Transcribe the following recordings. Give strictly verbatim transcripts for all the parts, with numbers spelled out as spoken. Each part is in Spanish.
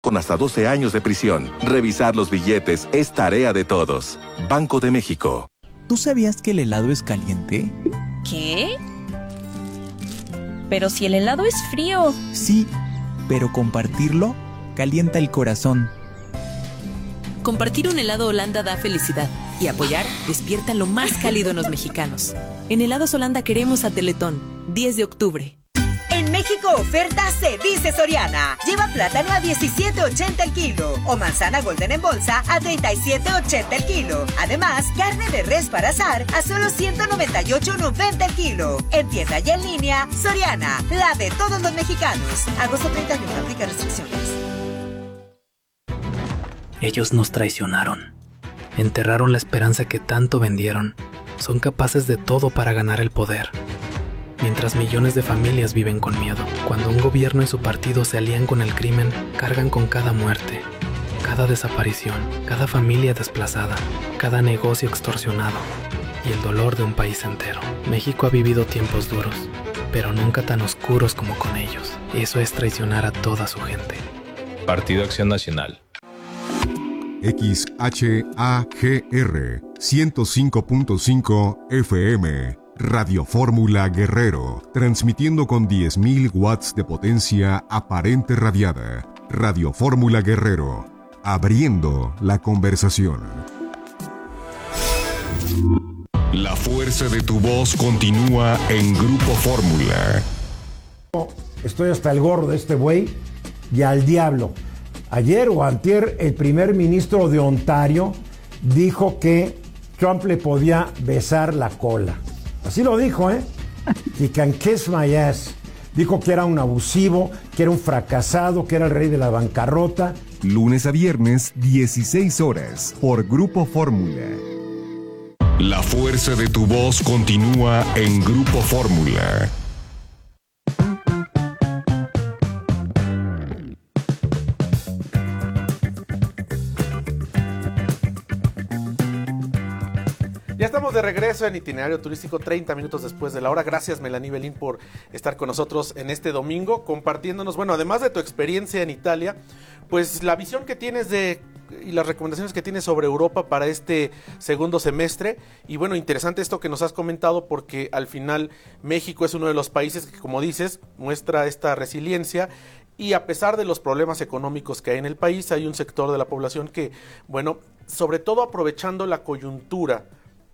con hasta doce años de prisión. Revisar los billetes es tarea de todos. Banco de México. ¿Tú sabías que el helado es caliente? ¿Qué? Pero si el helado es frío. Sí, pero compartirlo calienta el corazón. Compartir un helado Holanda da felicidad y apoyar despierta lo más cálido en los mexicanos. En Helados Holanda queremos a Teletón, diez de octubre. En México oferta se dice Soriana. Lleva plátano a diecisiete ochenta el kilo o manzana golden en bolsa a treinta y siete ochenta el kilo. Además, carne de res para asar a solo ciento noventa y ocho noventa el kilo. En tienda y en línea, Soriana, la de todos los mexicanos. Agosto treinta y uno, aplica restricciones. Ellos nos traicionaron. Enterraron la esperanza que tanto vendieron. Son capaces de todo para ganar el poder. Mientras millones de familias viven con miedo. Cuando un gobierno y su partido se alían con el crimen, cargan con cada muerte, cada desaparición, cada familia desplazada, cada negocio extorsionado y el dolor de un país entero. México ha vivido tiempos duros, pero nunca tan oscuros como con ellos. Eso es traicionar a toda su gente. Partido Acción Nacional. X H A G R ciento cinco punto cinco F M, Radio Fórmula Guerrero, transmitiendo con diez mil watts de potencia aparente radiada. Radio Fórmula Guerrero, abriendo la conversación. La fuerza de tu voz continúa en Grupo Fórmula. Estoy hasta el gorro de este güey y al diablo. Ayer o antier, el primer ministro de Ontario dijo que Trump le podía besar la cola. Así lo dijo, ¿eh? He can kiss my ass. Dijo que era un abusivo, que era un fracasado, que era el rey de la bancarrota. Lunes a viernes, dieciséis horas, por Grupo Fórmula. La fuerza de tu voz continúa en Grupo Fórmula. Ya estamos de regreso en Itinerario Turístico, treinta minutos después de la hora. Gracias, Melanie Belín, por estar con nosotros en este domingo, compartiéndonos, bueno, además de tu experiencia en Italia, pues la visión que tienes de y las recomendaciones que tienes sobre Europa para este segundo semestre. Y bueno, interesante esto que nos has comentado, porque al final México es uno de los países que, como dices, muestra esta resiliencia. Y a pesar de los problemas económicos que hay en el país, hay un sector de la población que, bueno, sobre todo aprovechando la coyuntura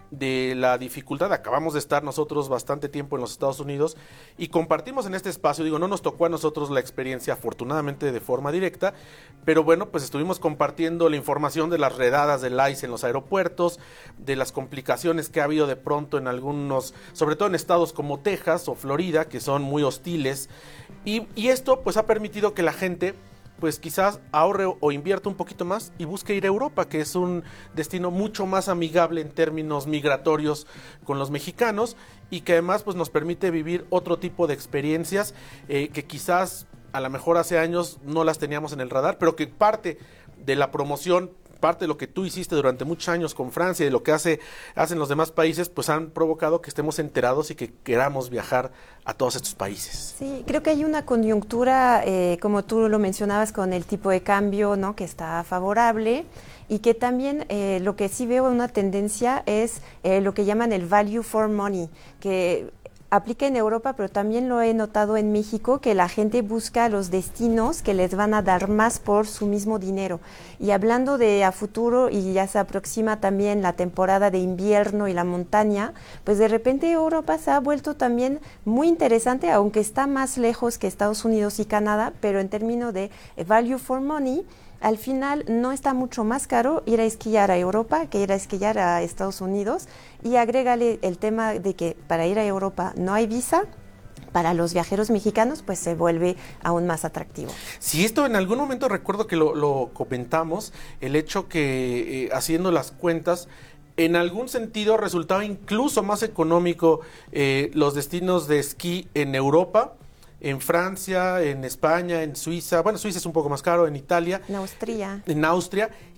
de la dificultad, acabamos de estar nosotros bastante tiempo en los Estados Unidos y compartimos en este espacio, digo, no nos tocó a nosotros la experiencia afortunadamente de forma directa, pero bueno, pues estuvimos compartiendo la información de las redadas del I C E en los aeropuertos, de las complicaciones que ha habido de pronto en algunos, sobre todo en estados como Texas o Florida, que son muy hostiles, y, y esto pues ha permitido que la gente pues quizás ahorre o invierta un poquito más y busque ir a Europa, que es un destino mucho más amigable en términos migratorios con los mexicanos y que además pues nos permite vivir otro tipo de experiencias eh, que quizás a lo mejor hace años no las teníamos en el radar, pero que parte de la promoción, parte de lo que tú hiciste durante muchos años con Francia y de lo que hace, hacen los demás países, pues han provocado que estemos enterados y que queramos viajar a todos estos países. Sí, creo que hay una coyuntura, eh, como tú lo mencionabas, con el tipo de cambio, ¿no?, que está favorable, y que también eh, lo que sí veo una tendencia es eh, lo que llaman el value for money, que aplica en Europa, pero también lo he notado en México, que la gente busca los destinos que les van a dar más por su mismo dinero. Y hablando de a futuro, y ya se aproxima también la temporada de invierno y la montaña, pues de repente Europa se ha vuelto también muy interesante, aunque está más lejos que Estados Unidos y Canadá, pero en términos de value for money, al final no está mucho más caro ir a esquiar a Europa que ir a esquiar a Estados Unidos, y agrégale el tema de que para ir a Europa no hay visa. Para los viajeros mexicanos, pues se vuelve aún más atractivo. Sí, esto en algún momento recuerdo que lo, lo comentamos, el hecho que eh, haciendo las cuentas, en algún sentido resultaba incluso más económico eh, los destinos de esquí en Europa, en Francia, en España, en Suiza, bueno, Suiza es un poco más caro, en Italia. En Austria. En Austria,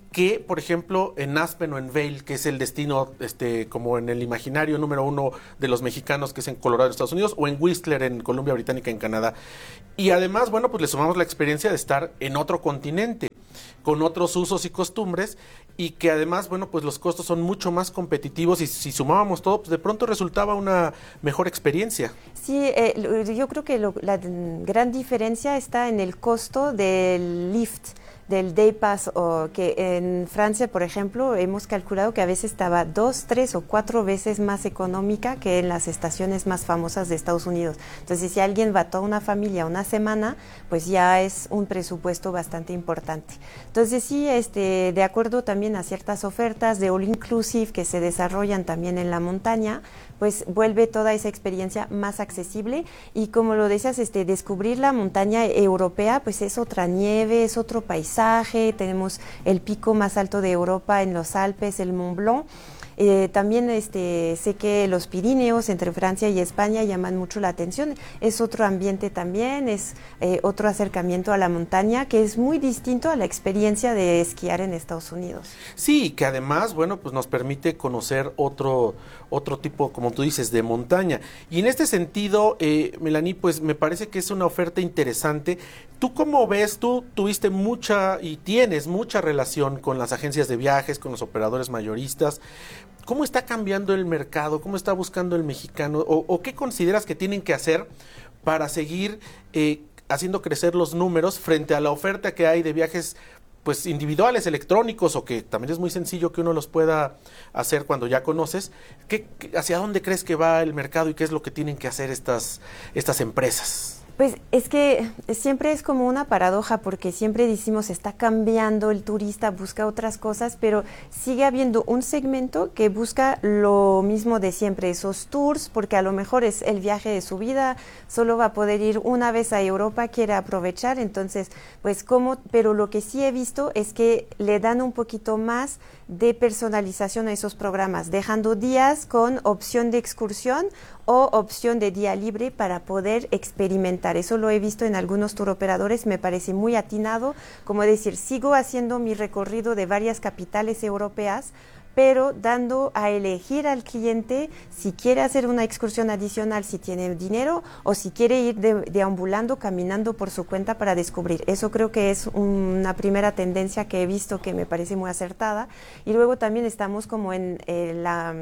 que, por ejemplo, en Aspen o en Vail, que es el destino este como en el imaginario número uno de los mexicanos, que es en Colorado, en Estados Unidos, o en Whistler, en Columbia Británica, en Canadá. Y además, bueno, pues le sumamos la experiencia de estar en otro continente, con otros usos y costumbres, y que además, bueno, pues los costos son mucho más competitivos, y si sumábamos todo, pues de pronto resultaba una mejor experiencia. Sí, eh, yo creo que lo, la gran diferencia está en el costo del lift, del Day Pass, o que en Francia, por ejemplo, hemos calculado que a veces estaba dos, tres o cuatro veces más económica que en las estaciones más famosas de Estados Unidos. Entonces, si alguien va toda una familia una semana, pues ya es un presupuesto bastante importante. Entonces, sí, este, de acuerdo también a ciertas ofertas de All Inclusive que se desarrollan también en la montaña, pues vuelve toda esa experiencia más accesible, y como lo decías, este, descubrir la montaña europea, pues es otra nieve, es otro paisaje, tenemos el pico más alto de Europa en los Alpes, el Mont Blanc. Eh, también este, sé que los Pirineos entre Francia y España llaman mucho la atención, es otro ambiente también, es eh, otro acercamiento a la montaña que es muy distinto a la experiencia de esquiar en Estados Unidos. Sí, que además, bueno, pues nos permite conocer otro, otro tipo, como tú dices, de montaña. Y en este sentido, eh, Melanie, pues me parece que es una oferta interesante. ¿Tú cómo ves? Tú tuviste mucha y tienes mucha relación con las agencias de viajes, con los operadores mayoristas. ¿Cómo está cambiando el mercado? ¿Cómo está buscando el mexicano? ¿O, o qué consideras que tienen que hacer para seguir eh, haciendo crecer los números frente a la oferta que hay de viajes pues individuales, electrónicos, o que también es muy sencillo que uno los pueda hacer cuando ya conoces? ¿Qué, hacia dónde crees que va el mercado y qué es lo que tienen que hacer estas, estas empresas? Pues es que siempre es como una paradoja, porque siempre decimos está cambiando, el turista busca otras cosas, pero sigue habiendo un segmento que busca lo mismo de siempre, esos tours, porque a lo mejor es el viaje de su vida, solo va a poder ir una vez a Europa, quiere aprovechar, entonces, pues como, pero lo que sí he visto es que le dan un poquito más de personalización a esos programas, dejando días con opción de excursión o opción de día libre para poder experimentar. Eso lo he visto en algunos tour operadores, me parece muy atinado, como decir, sigo haciendo mi recorrido de varias capitales europeas, pero dando a elegir al cliente si quiere hacer una excursión adicional, si tiene dinero, o si quiere ir de, deambulando, caminando por su cuenta para descubrir. Eso creo que es una primera tendencia que he visto que me parece muy acertada. Y luego también estamos como en eh, la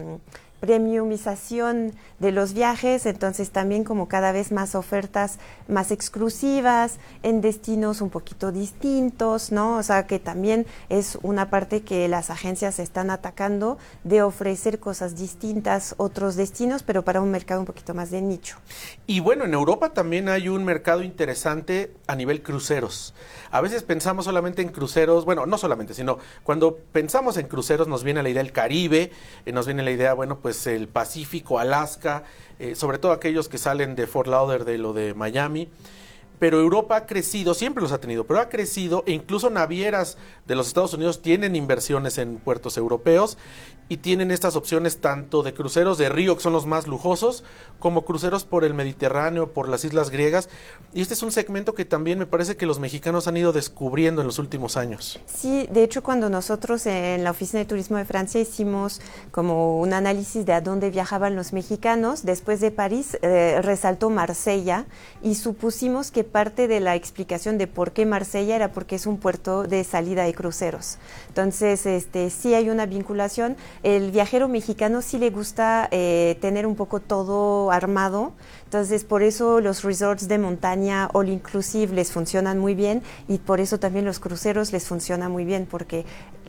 premiumización de los viajes, entonces también como cada vez más ofertas más exclusivas en destinos un poquito distintos, ¿no? O sea que también es una parte que las agencias están atacando, de ofrecer cosas distintas, otros destinos, pero para un mercado un poquito más de nicho. Y bueno, en Europa también hay un mercado interesante a nivel cruceros. A veces pensamos solamente en cruceros, bueno, no solamente, sino cuando pensamos en cruceros nos viene la idea el Caribe, eh, nos viene la idea, bueno, pues pues el Pacífico, Alaska, eh, sobre todo aquellos que salen de Fort Lauderdale o de Miami. Pero Europa ha crecido, siempre los ha tenido, pero ha crecido, e incluso navieras de los Estados Unidos tienen inversiones en puertos europeos y tienen estas opciones tanto de cruceros de río, que son los más lujosos, como cruceros por el Mediterráneo, por las islas griegas. Y este es un segmento que también me parece que los mexicanos han ido descubriendo en los últimos años. Sí, de hecho, cuando nosotros en la Oficina de Turismo de Francia hicimos como un análisis de a dónde viajaban los mexicanos, después de París eh, resaltó Marsella, y supusimos que parte de la explicación de por qué Marsella era porque es un puerto de salida de cruceros. Entonces, este, sí hay una vinculación. El viajero mexicano sí le gusta eh, tener un poco todo armado. Entonces, por eso los resorts de montaña all inclusive les funcionan muy bien, y por eso también los cruceros les funciona muy bien, porque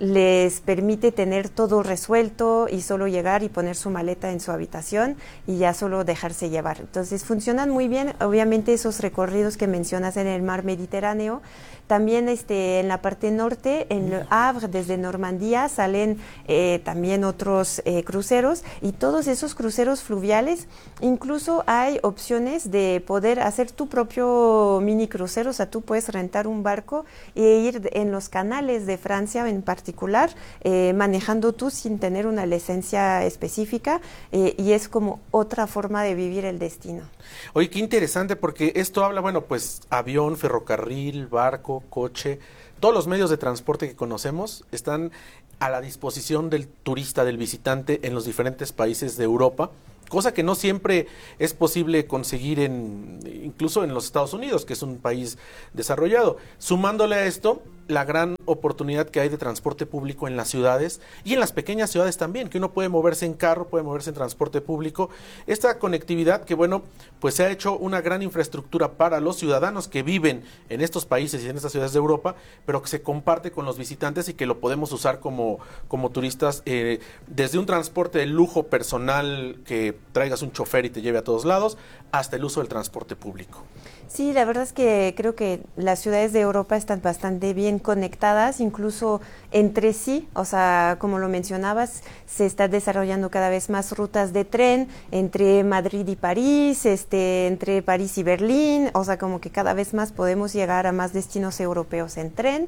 les permite tener todo resuelto y solo llegar y poner su maleta en su habitación y ya solo dejarse llevar. Entonces, funcionan muy bien. Obviamente, esos recorridos que mencionas en el mar Mediterráneo, también este, en la parte norte, en Le Havre, desde Normandía, salen eh, también otros eh, cruceros, y todos esos cruceros fluviales, incluso hay opciones de poder hacer tu propio mini crucero, o sea, tú puedes rentar un barco e ir en los canales de Francia en particular, eh, manejando tú sin tener una licencia específica, eh, y es como otra forma de vivir el destino. Oye, qué interesante, porque esto habla, bueno, pues avión, ferrocarril, barco, coche, todos los medios de transporte que conocemos están a la disposición del turista, del visitante en los diferentes países de Europa, cosa que no siempre es posible conseguir en, incluso en los Estados Unidos, que es un país desarrollado. Sumándole a esto, la gran oportunidad que hay de transporte público en las ciudades y en las pequeñas ciudades también, que uno puede moverse en carro, puede moverse en transporte público. Esta conectividad que, bueno, pues se ha hecho una gran infraestructura para los ciudadanos que viven en estos países y en estas ciudades de Europa, pero que se comparte con los visitantes y que lo podemos usar como, como turistas, eh, desde un transporte de lujo personal, que traigas un chofer y te lleve a todos lados, hasta el uso del transporte público. Sí, la verdad es que creo que las ciudades de Europa están bastante bien conectadas, incluso entre sí, o sea, como lo mencionabas, se está desarrollando cada vez más rutas de tren entre Madrid y París, este, entre París y Berlín, o sea, como que cada vez más podemos llegar a más destinos europeos en tren.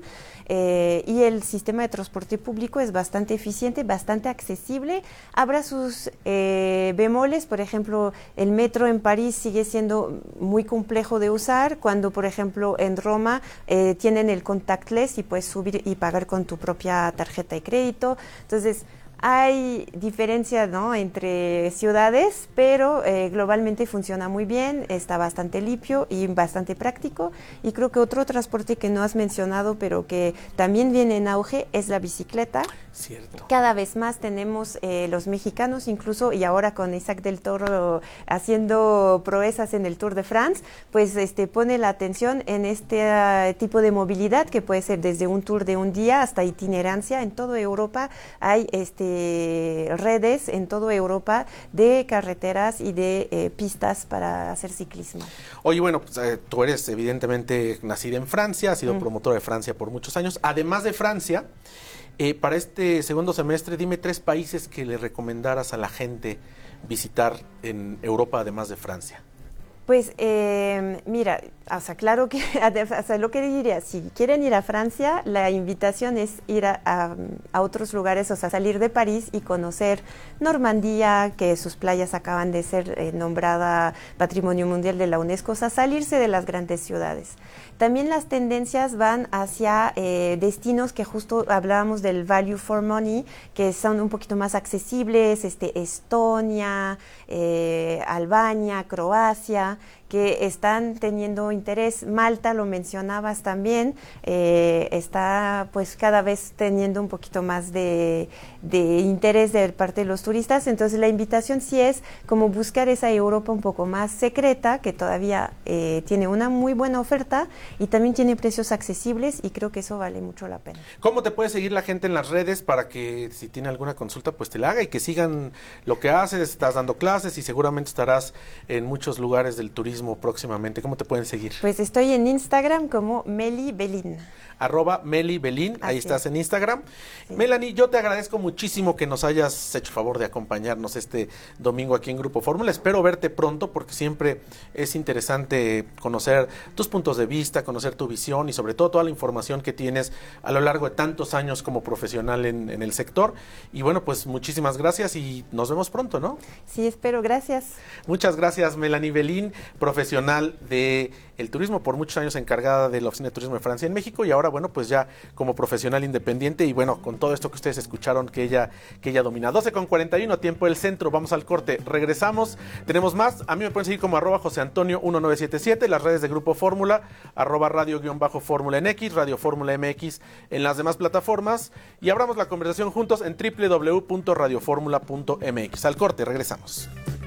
Eh, y el sistema de transporte público es bastante eficiente, bastante accesible. Habrá sus eh, bemoles, por ejemplo, el metro en París sigue siendo muy complejo de usar, cuando, por ejemplo, en Roma eh, tienen el contactless y puedes subir y pagar con tu propia tarjeta de crédito. Entonces, hay diferencia, ¿no?, entre ciudades, pero eh, globalmente funciona muy bien, está bastante limpio y bastante práctico. Y creo que otro transporte que no has mencionado, pero que también viene en auge, es la bicicleta. Cierto. Cada vez más tenemos eh, los mexicanos, incluso, y ahora con Isaac del Toro haciendo proezas en el Tour de France, pues este pone la atención en este uh, tipo de movilidad, que puede ser desde un tour de un día hasta itinerancia. En toda Europa hay este redes en toda Europa de carreteras y de eh, pistas para hacer ciclismo. Oye, bueno, pues, eh, tú eres evidentemente nacida en Francia, has sido Mm. promotora de Francia por muchos años. Además de Francia, eh, para este segundo semestre, dime tres países que le recomendaras a la gente visitar en Europa, además de Francia. Pues eh, mira, o sea, claro que, o sea, lo que diría, si quieren ir a Francia, la invitación es ir a, a, a otros lugares, o sea, salir de París y conocer Normandía, que sus playas acaban de ser eh, nombrada Patrimonio Mundial de la UNESCO, o sea, salirse de las grandes ciudades. También las tendencias van hacia eh, destinos que justo hablábamos del value for money, que son un poquito más accesibles, este, Estonia, eh, Albania, Croacia, que están teniendo interés. Malta, lo mencionabas también, eh, está pues cada vez teniendo un poquito más de, de interés de parte de los turistas. Entonces la invitación sí es como buscar esa Europa un poco más secreta, que todavía eh, tiene una muy buena oferta y también tiene precios accesibles, y creo que eso vale mucho la pena. ¿Cómo te puede seguir la gente en las redes para que, si tiene alguna consulta, pues te la haga y que sigan lo que haces? Estás dando clases y seguramente estarás en muchos lugares del turismo próximamente. ¿Cómo te pueden seguir? Pues estoy en Instagram como Meli Belín. Arroba Meli Belín, ahí Así estás es. en Instagram. Sí. Melanie, yo te agradezco muchísimo que nos hayas hecho favor de acompañarnos este domingo aquí en Grupo Fórmula. Espero verte pronto, porque siempre es interesante conocer tus puntos de vista, conocer tu visión y sobre todo toda la información que tienes a lo largo de tantos años como profesional en, en el sector. Y bueno, pues muchísimas gracias y nos vemos pronto, ¿no? Sí, espero. Gracias. Muchas gracias, Melanie Belín, profesional de el turismo, por muchos años encargada de la Oficina de Turismo de Francia en México, y ahora, bueno, pues ya como profesional independiente, y bueno, con todo esto que ustedes escucharon que ella, que ella domina. doce con cuarenta y uno, tiempo del centro, vamos al corte, regresamos, tenemos más. A mí me pueden seguir como arroba José Antonio uno nueve siete siete, las redes de Grupo Fórmula, arroba radio guión bajo Fórmula en X, Radio Fórmula M X en las demás plataformas, y abramos la conversación juntos en doble u doble u doble u punto radio fórmula punto m x. Al corte, regresamos.